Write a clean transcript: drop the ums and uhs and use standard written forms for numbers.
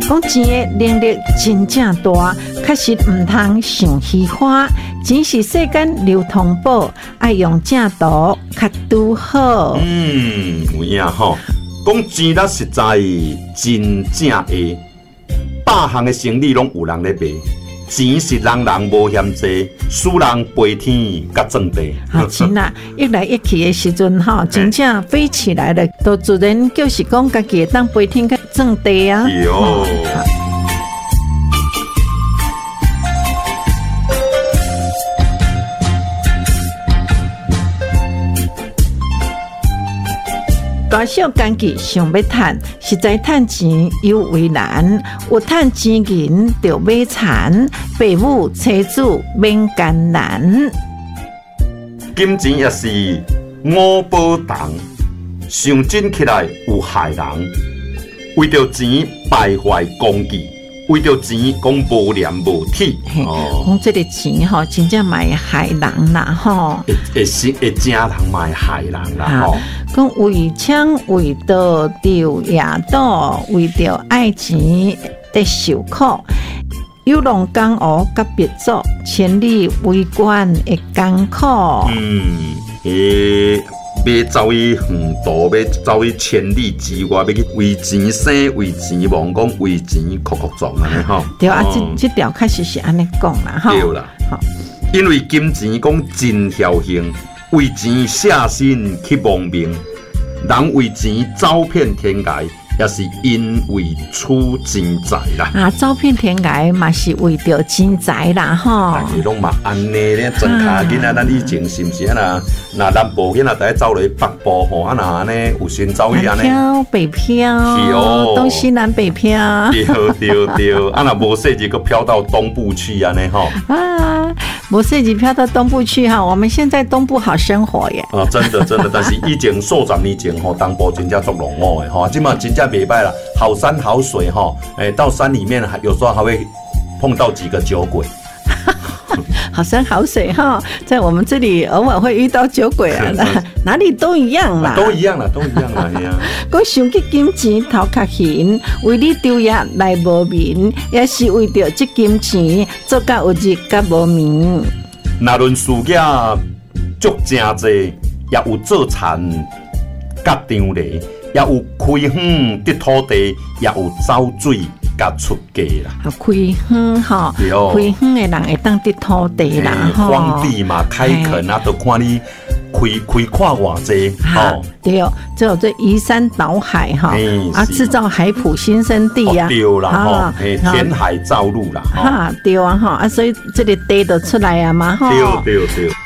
讲钱的能力真正大，确实唔通想虚华。钱是世间流通宝，爱用正道较拄好。 有影吼，讲钱力实在真正会，100项的生意拢有人咧卖。钱是人人无嫌济，使人飞天甲种地。 钱啊，一来一去的时阵吼，真正飞起来了，都自然就是讲家己会当飞天甲种地啊。 哟。 大小工具想要赚，实在赚钱尤为难。有赚钱人就买田，父母妻子免艰难。 金钱也是五宝重，上真起来有害人。为着钱败坏公义，为着钱讲无廉无体。 讲这个钱吼，真正嘛会害人啦吼。 会正人嘛会害人啦吼。 讲为抢为盗丢也倒，为着爱钱得受苦。有龙江湖甲别做，千里为官会艰苦。 要走去远途，要走去千里之外，要去为钱生，为钱忙，讲为钱哭哭撞安尼吼。 对啊，这条确实是安尼讲啦吼。 对啦，因为金钱讲真侥幸，为钱舍身去亡命，人为钱走遍天涯。也是因为出钱财啦， 走遍天涯嘛是为着钱财啦吼。 大家拢嘛安尼咧，庄卡囡仔，咱以前是毋是啊？那南部囡仔在走落去北部吼，啊那安尼有先走去安尼。 南漂北漂， 是哦， 东西南北漂。 对，啊那无细日个飘到东部去安尼吼。 无细日飘到东部去哈，我们现在东部好生活耶。 真的，但是以前数十年前吼，东部真正足落伍的吼，今嘛真正袂歹啦，好山好水吼，到山里面有时候还会碰到几个酒鬼。 好山好水哈，在我们这里偶尔会遇到酒鬼啊，哪里都一样啦， 都一样啦， 讲想去金钱头壳闲，为你丢也来无眠，也是为着这金钱做到有日甲无眠。 那论事业足真济，也有做田甲张犁，也有开荒得土地，也有走水甲出价啦。 开荒吼，开荒的人会当得土地啦吼。 荒地嘛，开垦啊，都看你开阔偌济吼。 对，只有这移山倒海哈，制造海埔新生地啊。 对啦吼，填海造陆啦。 对啊哈，所以这个地就出来啊嘛吼。 对。